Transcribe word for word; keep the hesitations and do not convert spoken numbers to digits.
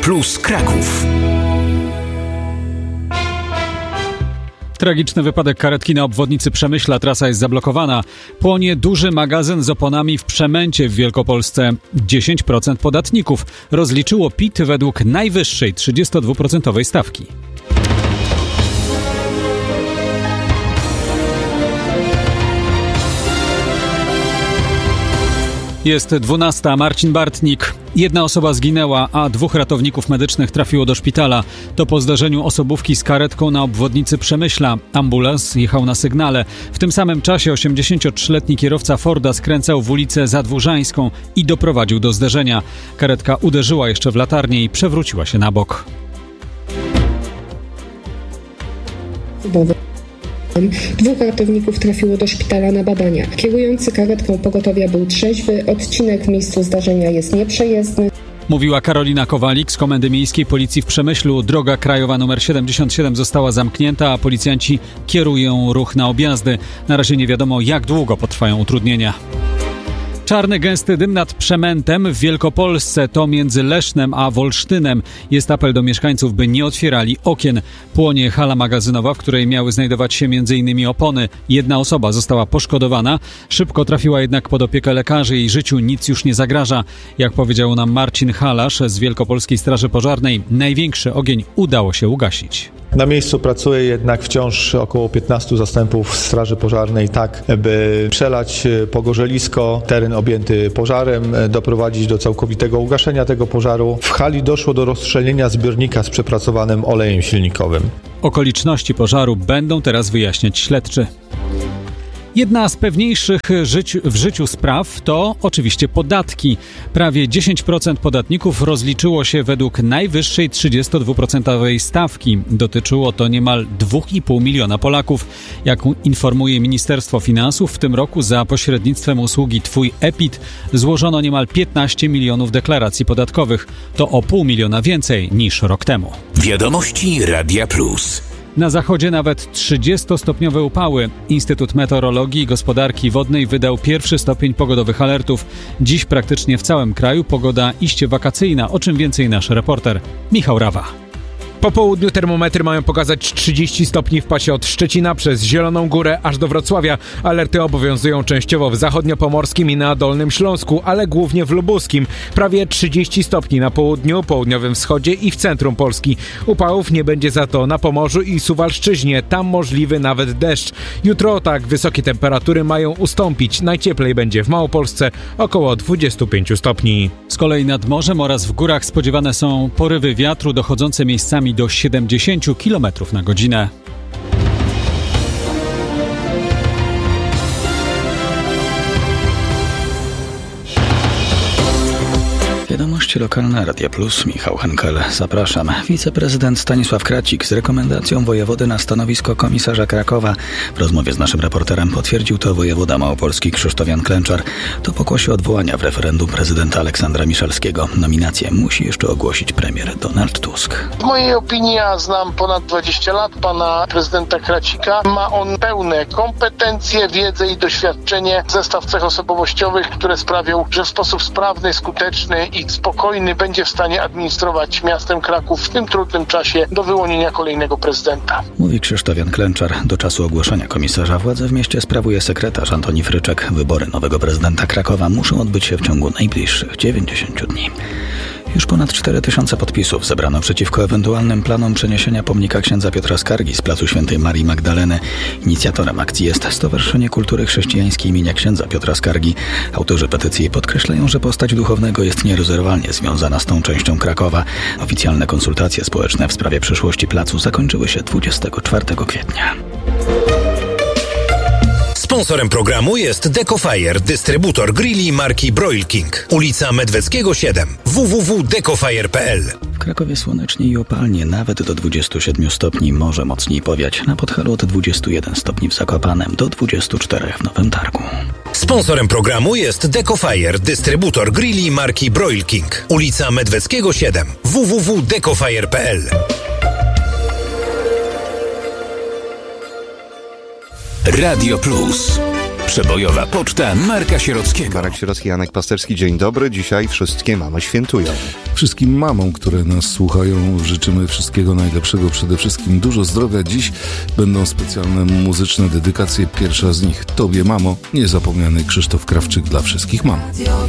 Plus Kraków. Tragiczny wypadek karetki na obwodnicy Przemyśla. Trasa jest zablokowana. Płonie duży magazyn z oponami w Przemęcie w Wielkopolsce. dziesięć procent podatników rozliczyło P I T według najwyższej trzydziestodwuprocentowej stawki. Jest dwunasta. Marcin Bartnik. Jedna osoba zginęła, a dwóch ratowników medycznych trafiło do szpitala. To po zdarzeniu osobówki z karetką na obwodnicy Przemyśla. Ambulans jechał na sygnale. W tym samym czasie osiemdziesięciotrzyletni kierowca Forda skręcał w ulicę Zadwórzańską i doprowadził do zderzenia. Karetka uderzyła jeszcze w latarnię i przewróciła się na bok. Dwóch ratowników trafiło do szpitala na badania. Kierujący karetką pogotowia był trzeźwy, odcinek w miejscu zdarzenia jest nieprzejezdny. Mówiła Karolina Kowalik z Komendy Miejskiej Policji w Przemyślu. Droga krajowa nr siedemdziesiąt siedem została zamknięta, a policjanci kierują ruch na objazdy. Na razie nie wiadomo, jak długo potrwają utrudnienia. Czarny, gęsty dym nad Przemętem w Wielkopolsce, to między Lesznem a Wolsztynem. Jest apel do mieszkańców, by nie otwierali okien. Płonie hala magazynowa, w której miały znajdować się między innymi opony. Jedna osoba została poszkodowana. Szybko trafiła jednak pod opiekę lekarzy. Jej życiu nic już nie zagraża. Jak powiedział nam Marcin Halasz z Wielkopolskiej Straży Pożarnej, największy ogień udało się ugasić. Na miejscu pracuje jednak wciąż około piętnastu zastępów Straży Pożarnej, tak by przelać pogorzelisko, teren objęty pożarem, doprowadzić do całkowitego ugaszenia tego pożaru. W hali doszło do rozstrzelenia zbiornika z przepracowanym olejem silnikowym. Okoliczności pożaru będą teraz wyjaśniać śledczy. Jedna z pewniejszych żyć, w życiu spraw to oczywiście podatki. Prawie dziesięć procent podatników rozliczyło się według najwyższej trzydziestodwuprocentowej stawki. Dotyczyło to niemal dwa i pół miliona Polaków. Jak informuje Ministerstwo Finansów, w tym roku za pośrednictwem usługi Twój E P I T złożono niemal piętnaście milionów deklaracji podatkowych. To o pół miliona więcej niż rok temu. Wiadomości Radia Plus. Na zachodzie nawet trzydziestostopniowe upały. Instytut Meteorologii i Gospodarki Wodnej wydał pierwszy stopień pogodowych alertów. Dziś praktycznie w całym kraju pogoda iście wakacyjna, o czym więcej nasz reporter Michał Rawa. Po południu termometry mają pokazać trzydzieści stopni w pasie od Szczecina przez Zieloną Górę aż do Wrocławia. Alerty obowiązują częściowo w zachodniopomorskim i na Dolnym Śląsku, ale głównie w lubuskim. Prawie trzydzieści stopni na południu, południowym wschodzie i w centrum Polski. Upałów nie będzie za to na Pomorzu i Suwalszczyźnie. Tam możliwy nawet deszcz. Jutro tak wysokie temperatury mają ustąpić. Najcieplej będzie w Małopolsce, około dwadzieścia pięć stopni. Z kolei nad morzem oraz w górach spodziewane są porywy wiatru dochodzące miejscami do siedemdziesiąt kilometrów na godzinę. Wiadomości lokalne Radia Plus, Michał Henkel. Zapraszam. Wiceprezydent Stanisław Kracik z rekomendacją wojewody na stanowisko komisarza Krakowa. W rozmowie z naszym reporterem potwierdził to wojewoda małopolski Krzysztof Jan Klęczar. To pokłosie odwołania w referendum prezydenta Aleksandra Miszalskiego. Nominację musi jeszcze ogłosić premier Donald Tusk. W mojej opinii, ja znam ponad dwadzieścia lat pana prezydenta Kracika. Ma on pełne kompetencje, wiedzę i doświadczenie, zestaw cech osobowościowych, które sprawią, że w sposób sprawny, skuteczny i spokojny będzie w stanie administrować miastem Kraków w tym trudnym czasie do wyłonienia kolejnego prezydenta. Mówi Krzysztof Jan Klęczar. Do czasu ogłoszenia komisarza władzę w mieście sprawuje sekretarz Antoni Fryczek. Wybory nowego prezydenta Krakowa muszą odbyć się w ciągu najbliższych dziewięćdziesięciu dni. Już ponad cztery tysiące podpisów zebrano przeciwko ewentualnym planom przeniesienia pomnika księdza Piotra Skargi z placu Świętej Marii Magdaleny. Inicjatorem akcji jest Stowarzyszenie Kultury Chrześcijańskiej imienia księdza Piotra Skargi. Autorzy petycji podkreślają, że postać duchownego jest nierozerwalnie związana z tą częścią Krakowa. Oficjalne konsultacje społeczne w sprawie przyszłości placu zakończyły się dwudziestego czwartego kwietnia. Sponsorem programu jest Decofire, dystrybutor grilli marki Broil King. Ulica Medweckiego siedem. w w w kropka decofire kropka p l. W Krakowie słonecznie i opalnie, nawet do dwudziestu siedmiu stopni, może mocniej powiać. Na Podhalu od dwudziestu jeden stopni w Zakopanem do dwudziestu czterech w Nowym Targu. Sponsorem programu jest Decofire, dystrybutor grilli marki Broil King. Ulica Medweckiego siedem. w w w kropka decofire kropka p l. Radio Plus. Przebojowa poczta Marka Sierockiego. Marek Sierocki, Janek Pasterski, dzień dobry. Dzisiaj wszystkie mamy świętują. Wszystkim mamom, które nas słuchają, życzymy wszystkiego najlepszego. Przede wszystkim dużo zdrowia. Dziś będą specjalne muzyczne dedykacje. Pierwsza z nich Tobie, mamo, niezapomniany Krzysztof Krawczyk dla wszystkich mam.